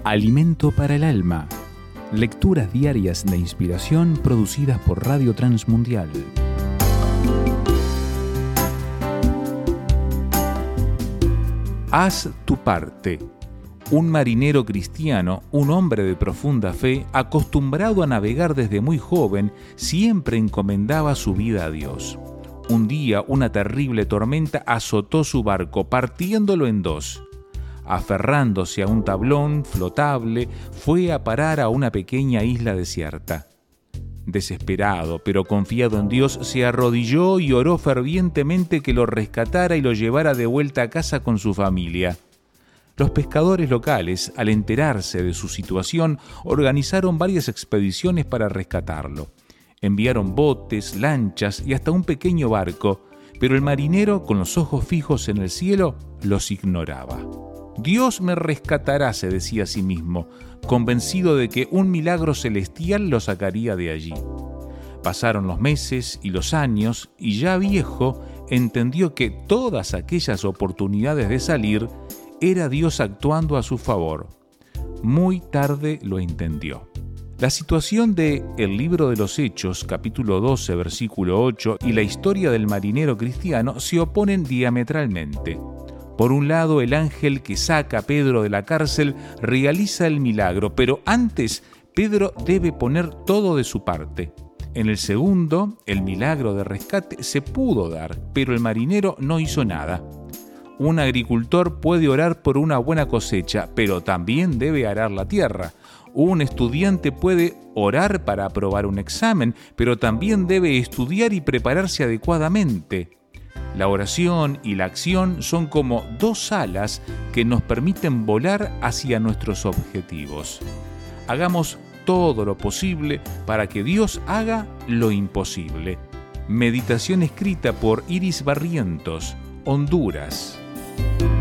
Alimento para el alma. Lecturas diarias de inspiración producidas por Radio Transmundial. Haz tu parte. Un marinero cristiano, un hombre de profunda fe, acostumbrado a navegar desde muy joven, siempre encomendaba su vida a Dios. Un día, una terrible tormenta azotó su barco, partiéndolo en dos. Aferrándose a un tablón flotable, fue a parar a una pequeña isla desierta. Desesperado, pero confiado en Dios, se arrodilló y oró fervientemente que lo rescatara y lo llevara de vuelta a casa con su familia. Los pescadores locales, al enterarse de su situación, organizaron varias expediciones para rescatarlo. Enviaron botes, lanchas y hasta un pequeño barco, pero el marinero, con los ojos fijos en el cielo, los ignoraba. Dios me rescatará, se decía a sí mismo, convencido de que un milagro celestial lo sacaría de allí. Pasaron los meses y los años, y ya viejo, entendió que todas aquellas oportunidades de salir era Dios actuando a su favor. Muy tarde lo entendió. La situación de El Libro de los Hechos, capítulo 12, versículo 8, y la historia del marinero cristiano se oponen diametralmente. Por un lado, el ángel que saca a Pedro de la cárcel realiza el milagro, pero antes Pedro debe poner todo de su parte. En el segundo, el milagro de rescate se pudo dar, pero el marinero no hizo nada. Un agricultor puede orar por una buena cosecha, pero también debe arar la tierra. Un estudiante puede orar para aprobar un examen, pero también debe estudiar y prepararse adecuadamente. La oración y la acción son como dos alas que nos permiten volar hacia nuestros objetivos. Hagamos todo lo posible para que Dios haga lo imposible. Meditación escrita por Iris Barrientos, Honduras.